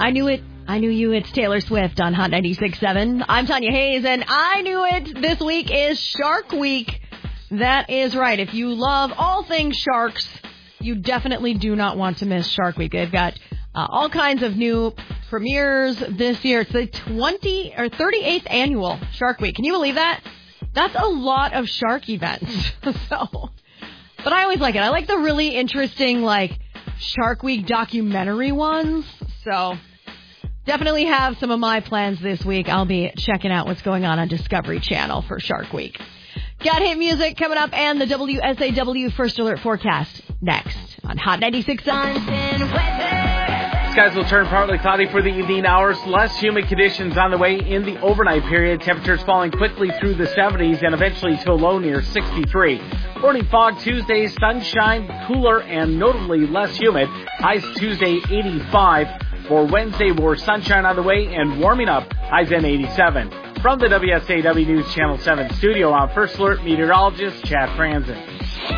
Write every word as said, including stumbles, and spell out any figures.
I knew it. I knew you. It's Taylor Swift on Hot ninety-six point seven. I'm Tanya Hayes, and I knew it. This week is Shark Week. That is right. If you love all things sharks, you definitely do not want to miss Shark Week. They've got uh, all kinds of new premieres this year. It's the twenty or thirty-eighth annual Shark Week. Can you believe that? That's a lot of shark events. so, but I always like it. I like the really interesting, like, Shark Week documentary ones. So, definitely have some of my plans this week. I'll be checking out what's going on on Discovery Channel for Shark Week. Got hit music coming up and the W S A W First Alert Forecast next on Hot ninety-six point seven. Skies will turn partly cloudy for the evening hours. Less humid conditions on the way in the overnight period. Temperatures falling quickly through the seventies and eventually to a low near sixty-three. Morning fog Tuesday, sunshine, cooler and notably less humid. Highs Tuesday eighty-five. For Wednesday, more sunshine on the way and warming up. Highs in eighty-seven. From the W S A W News Channel seven studio, I'm First Alert meteorologist Chad Franzen.